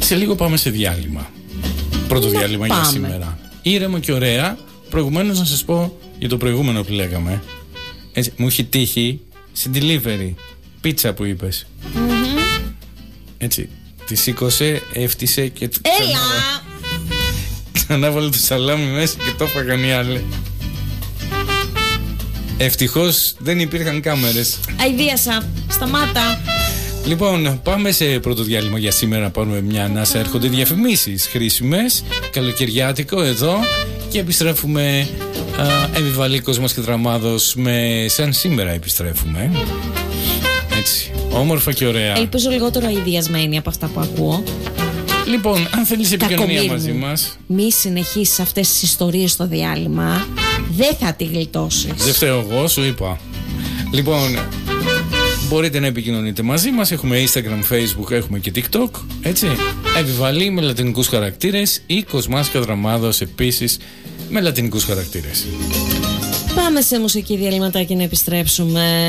Σε λίγο πάμε σε διάλειμμα. Πρώτο διάλειμμα για σήμερα. Ήρεμο και ωραία. Προηγουμένως να σας πω για το προηγούμενο που λέγαμε. Έτσι, μου έχει τύχει στην delivery πίτσα που είπες. Έτσι, τη σήκωσε, έφτισε και ξανά βάλε το σαλάμι μέσα και το έφαγαν οι άλλοι. Ευτυχώς δεν υπήρχαν κάμερες. Αηδίασα, σταμάτα. Λοιπόν, πάμε σε πρώτο διάλειμμα για σήμερα. Πάρουμε μια ανάσα. Έρχονται διαφημίσεις χρήσιμες. Καλοκαιριάτικο εδώ. Και επιστρέφουμε. Εμβιβαλίκος μας και Δραμάδος. Σαν σήμερα επιστρέφουμε. Έτσι. Όμορφα και ωραία. Ελπίζω λιγότερο αηδιασμένη από αυτά που ακούω. Λοιπόν, αν θέλεις επικοινωνία μαζί μας, μη συνεχίσεις αυτές τις ιστορίες στο διάλειμμα. Δεν θα τη γλιτώσεις. Δεν φταίω εγώ, σου είπα. Λοιπόν, μπορείτε να επικοινωνείτε μαζί μας. Έχουμε Instagram, Facebook, έχουμε και TikTok. Έτσι. Επιβαλή με λατινικούς χαρακτήρες ή Κοσμάς Καδραμάδος επίσης με λατινικούς χαρακτήρες. Πάμε σε μουσική διαλυματάκι να επιστρέψουμε.